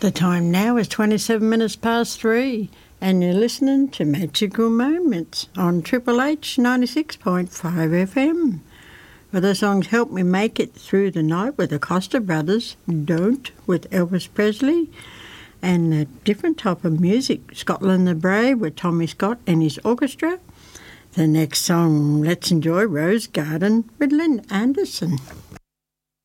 The time now is 27 minutes past 3, and you're listening to Magical Moments on Triple H 96.5 FM. Well, the songs Help Me Make It Through the Night with the Costa Brothers, Don't with Elvis Presley, and a different type of music, Scotland the Brave with Tommy Scott and his orchestra. The next song, let's enjoy Rose Garden with Lynn Anderson.